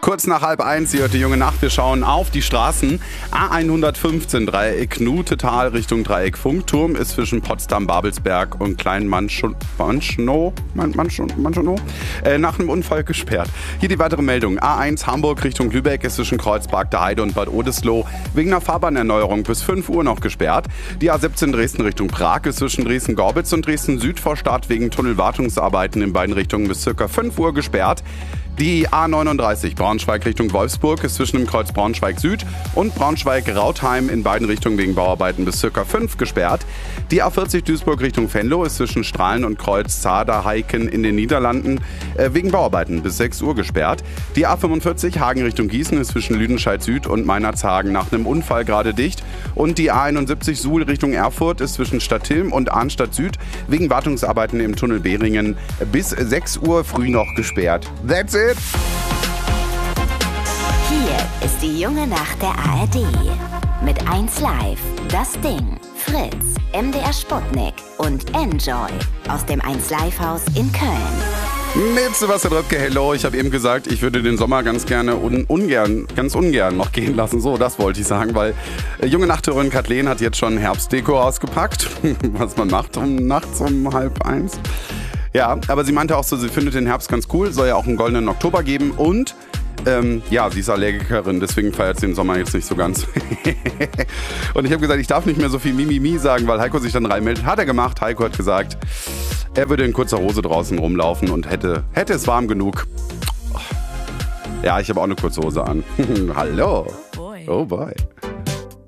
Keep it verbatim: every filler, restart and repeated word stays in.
Kurz nach halb eins, hier hört die junge Nacht. Wir schauen auf die Straßen. A hundertfünfzehn Dreieck Nutetal Richtung Dreieck Funkturm ist zwischen Potsdam-Babelsberg und Kleinmanschnow Manschnow, äh, nach einem Unfall gesperrt. Hier die weitere Meldung. A eins Hamburg Richtung Lübeck ist zwischen Kreuzberg der Heide und Bad Oldesloe wegen einer Fahrbahnerneuerung bis fünf Uhr noch gesperrt. Die A siebzehn Dresden Richtung Prag ist zwischen Dresden-Gorbitz und Dresden-Süd vor Start wegen Tunnelwartungsarbeiten in beiden Richtungen bis ca. fünf Uhr gesperrt. Die A neununddreißig Braunschweig Richtung Wolfsburg ist zwischen dem Kreuz Braunschweig Süd und Braunschweig-Rautheim in beiden Richtungen wegen Bauarbeiten bis ca. fünf gesperrt. Die A vierzig Duisburg Richtung Venlo ist zwischen Strahlen und Kreuz Zader-Heiken in den Niederlanden äh, wegen Bauarbeiten bis sechs Uhr gesperrt. Die A fünfundvierzig Hagen Richtung Gießen ist zwischen Lüdenscheid Süd und Meinerzhagen nach einem Unfall gerade dicht. Und die A einundsiebzig Suhl Richtung Erfurt ist zwischen Stadthilm und Arnstadt Süd wegen Wartungsarbeiten im Tunnel Behringen bis sechs Uhr früh noch gesperrt. That's it! Hier ist die junge Nacht der A R D. Mit eins Live, Das Ding, Fritz, M D R Sputnik und Enjoy aus dem eins Live Haus in Köln. Mit Sebastian Röpke, hello. Ich habe eben gesagt, ich würde den Sommer ganz gerne un- ungern, ganz ungern noch gehen lassen. So, das wollte ich sagen, weil äh, junge Nachthörerin Kathleen hat jetzt schon Herbstdeko ausgepackt, was man macht um nachts um halb eins. Ja, aber sie meinte auch so, sie findet den Herbst ganz cool, soll ja auch einen goldenen Oktober geben und ähm, ja, sie ist Allergikerin, deswegen feiert sie den Sommer jetzt nicht so ganz. Und ich habe gesagt, ich darf nicht mehr so viel Mimimi sagen, weil Heiko sich dann reinmeldet. Hat er gemacht. Heiko hat gesagt, er würde in kurzer Hose draußen rumlaufen und hätte, hätte es warm genug. Ja, ich habe auch eine kurze Hose an. Hallo. Oh boy. Oh boy.